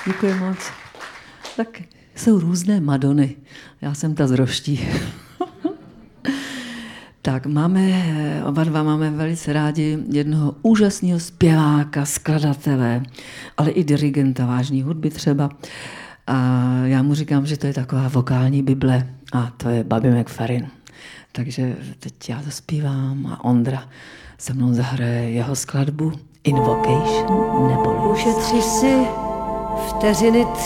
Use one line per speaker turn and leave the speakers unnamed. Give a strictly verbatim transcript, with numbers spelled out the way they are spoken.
Děkuji moc. Tak jsou různé Madony. Já jsem ta z Roští. Tak máme, oba dva máme velice rádi jednoho úžasného zpěváka, skladatele, ale i dirigenta vážné hudby třeba. A já mu říkám, že to je taková vokální bible a to je Bobby McFerrin. Takže teď já zaspívám a Ondra se mnou zahraje jeho skladbu Invocation nebo
Ušetři si vteřiny